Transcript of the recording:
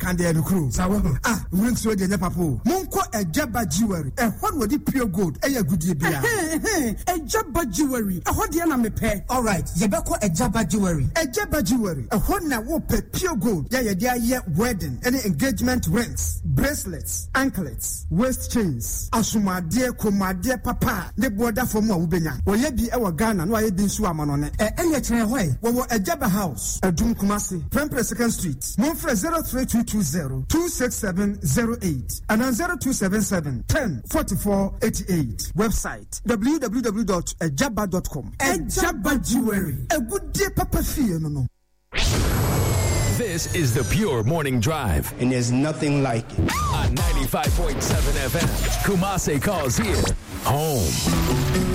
Can they recruit? Win so the papo. Monko Ejaba jewelry. What would it pure gold? Good year. Ejaba jewelry. What the me pay? All right. Yebeko Ejaba jewelry. Ejaba jewelry. What na wo pay pure gold? Yeah, wedding, any engagement rings, bracelets, anklets, waist chains. Asuma dear, koma dear papa. The border for more ubenya. Or ye be our Ghana, no I be suamanone. Any way. We were Ejaba House. Adum Kumasi. Prempre 2nd Street. Monfre 03220 26708 and 0277 10 44 88. Website www.ejaba.com. Ejaba Jewelry. A good day, Papa Fee, no. This is the Pure Morning Drive. And there's nothing like it. On 95.7 FM. Kumasi calls here home.